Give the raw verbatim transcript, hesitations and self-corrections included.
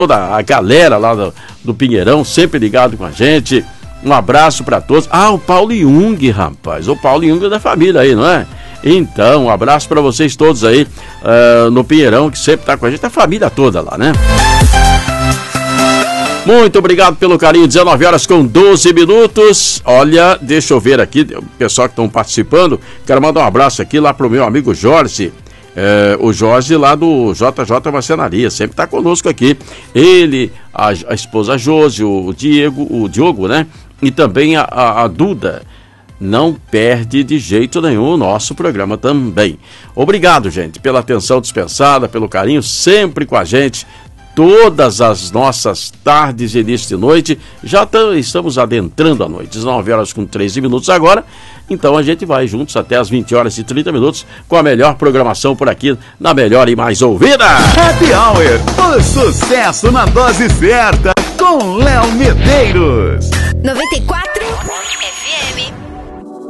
toda a galera lá do, do Pinheirão, sempre ligado com a gente. Um abraço para todos. Ah, o Paulo Jung, rapaz. O Paulo Jung é da família aí, não é? Então, um abraço para vocês todos aí uh, no Pinheirão, que sempre tá com a gente, a família toda lá, né? Muito obrigado pelo carinho. dezenove horas com doze minutos. Olha, deixa eu ver aqui, o pessoal que estão participando. Quero mandar um abraço aqui lá pro meu amigo Jorge. É, o Jorge lá do J J Marcenaria, sempre está conosco aqui. Ele, a, a esposa Josi, o Diego, o Diogo, né? E também a, a, a Duda. Não perde de jeito nenhum o nosso programa também. Obrigado, gente, pela atenção dispensada, pelo carinho, sempre com a gente. Todas as nossas tardes e início de noite. Já tam, estamos adentrando a noite, dezenove horas com treze minutos agora. Então a gente vai juntos até as vinte horas e trinta minutos com a melhor programação por aqui, na melhor e mais ouvida. Happy Hour, o sucesso na dose certa, com Léo Medeiros. noventa e quatro